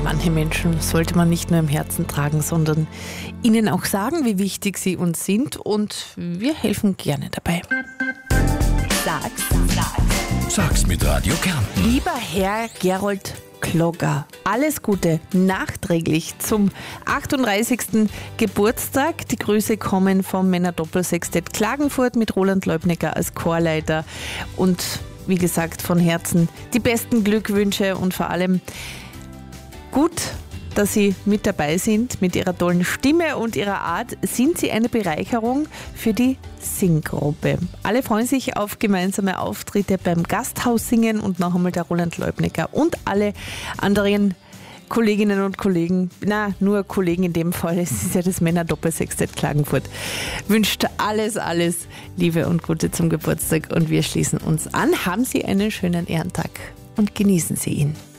manche Menschen sollte man nicht nur im Herzen tragen, sondern ihnen auch sagen, wie wichtig sie uns sind, und wir helfen gerne dabei. Sag's mit Radio Kärnten. Lieber Herr Gerold Klogger, alles Gute nachträglich zum 38. Geburtstag. Die Grüße kommen vom Männerdoppelsextett Klagenfurt mit Roland Leubnecker als Chorleiter. Und wie gesagt, von Herzen die besten Glückwünsche und vor allem gut, dass Sie mit dabei sind. Mit Ihrer tollen Stimme und Ihrer Art sind Sie eine Bereicherung für die Singgruppe. Alle freuen sich auf gemeinsame Auftritte beim Gasthaussingen und noch einmal der Roland Leubnecker und alle anderen Kolleginnen und Kollegen, nur Kollegen in dem Fall, es ist ja das Männerdoppelsextett Klagenfurt, wünscht alles Liebe und Gute zum Geburtstag und wir schließen uns an. Haben Sie einen schönen Ehrentag und genießen Sie ihn.